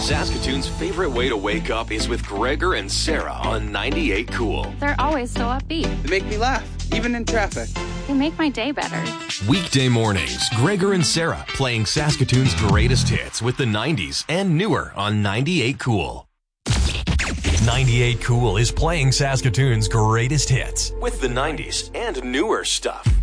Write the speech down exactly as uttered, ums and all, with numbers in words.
Saskatoon's favorite way to wake up is with Gregor and Sarah on ninety-eight Cool. They're always so upbeat. They make me laugh, even in traffic. They make my day better. Weekday mornings, Gregor and Sarah playing Saskatoon's greatest hits with the nineties and newer on ninety-eight Cool. ninety-eight Cool is playing Saskatoon's greatest hits with the nineties and newer stuff.